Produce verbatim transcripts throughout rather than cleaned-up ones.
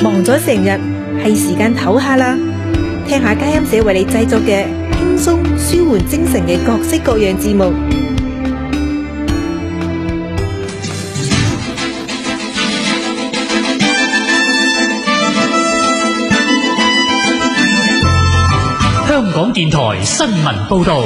忙咗成日，係時間唞下啦，聽下佳音社為你製作嘅輕鬆舒緩精神嘅各式各樣節目。 香港電台新聞報道。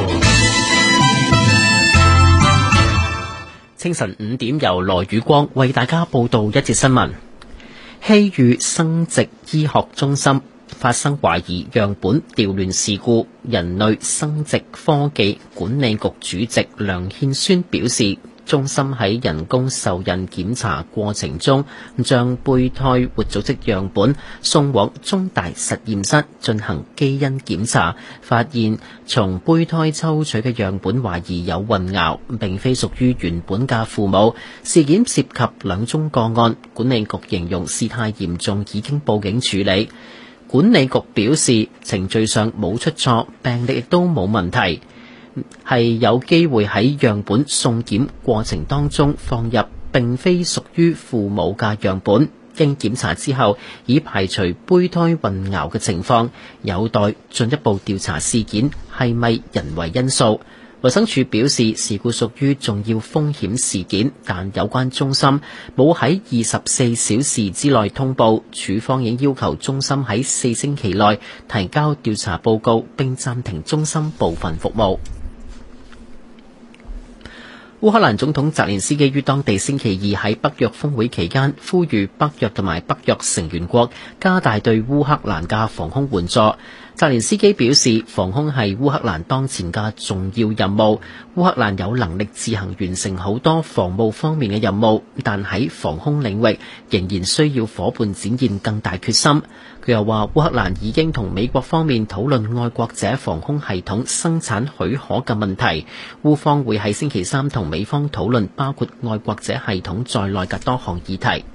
清晨五點，由羅宇光為大家報道一節新聞。希裕生殖醫學中心發生懷疑樣本調亂事故，人類生殖科技管理局主席梁憲宣表示，中心喺人工受孕檢查過程中，將胚胎活組織樣本送往中大實驗室進行基因檢查，發現從胚胎抽取嘅樣本懷疑有混淆，並非屬於原本嘅父母。事件涉及兩宗個案，管理局形容事態嚴重，已經報警處理。管理局表示，程序上冇出錯，病歷亦都冇問題，係有機會喺樣本送檢過程當中放入並非屬於父母嘅樣本，經檢查之後已排除胚胎混淆嘅情況，有待進一步調查事件係咪人為因素。衛生署表示，事故屬於重要風險事件，但有關中心冇喺二十四小時之內通報，署方已要求中心喺四星期內提交調查報告，並暫停中心部分服務。烏克蘭總統澤連斯基於當地星期二喺北約峰會期間，呼籲北約同埋北約成員國加大對烏克蘭嘅防空援助。澤連斯基表示，防空係烏克蘭當前嘅重要任務。烏克蘭有能力自行完成好多防務方面嘅任務，但喺防空領域仍然需要夥伴展現更大決心。佢又話，烏克蘭已經同美國方面討論愛國者防空系統生產許可嘅問題。烏方會喺星期三同美方討論包括愛國者系統在內嘅多項議題。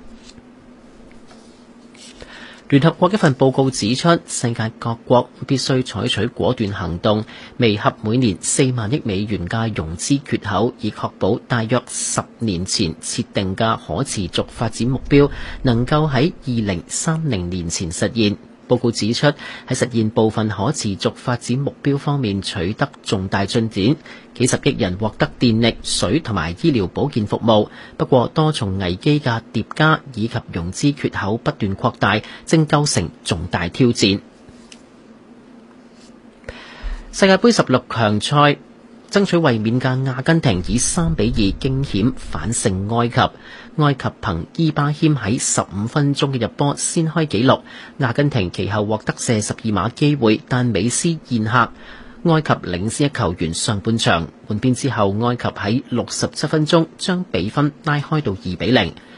聯合國一份報告指出，世界各國必須採取果斷行動，彌合每年四萬億美元嘅融資缺口，以確保大約十年前設定嘅可持續發展目標能夠喺二零三零年前實現。報告指出，喺實現部分可持續發展目標方面取得重大進展，幾十億人獲得電力、水同埋醫療保健服務。不過，多重危機嘅疊加以及融資缺口不斷擴大，正構成重大挑戰。世界盃十六強賽，爭取衛冕嘅阿根廷以三比二驚險反勝埃及。埃及憑伊巴謙喺十五分鐘嘅入波先開紀錄，阿根廷其後獲得射十二碼機會，但美斯宴客，埃及領先一球完上半場。換邊之後，埃及喺六十七分鐘將比分拉開到二比零。